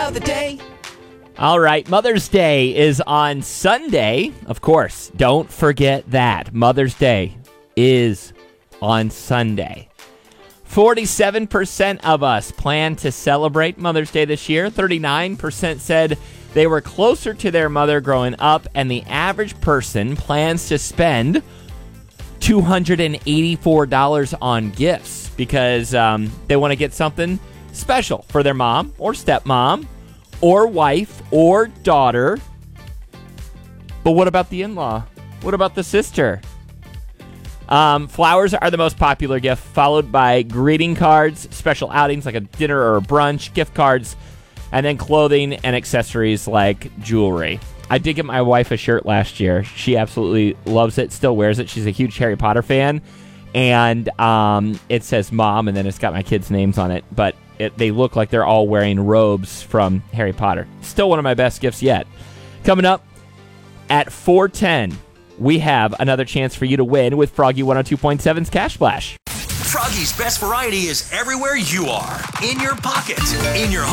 of the day. All right, Mother's Day is on Sunday. Of course, don't forget that. Mother's Day is on Sunday. 47% of us plan to celebrate Mother's Day this year. 39% said they were closer to their mother growing up, and the average person plans to spend $284 on gifts because they want to get something special for their mom or stepmom or wife or daughter. But what about the in-law? What about the sister? Flowers are the most popular gift, followed by greeting cards, special outings like a dinner or a brunch, gift cards, and then clothing and accessories like jewelry. I did get my wife a shirt last year. She absolutely loves it, still wears it. She's a huge Harry Potter fan. And it says Mom, and then it's got my kids' names on it. But they look like they're all wearing robes from Harry Potter. Still one of my best gifts yet. Coming up at 4:10, we have another chance for you to win with Froggy 102.7's Cash Flash. Froggy's best variety is everywhere you are. In your pocket, in your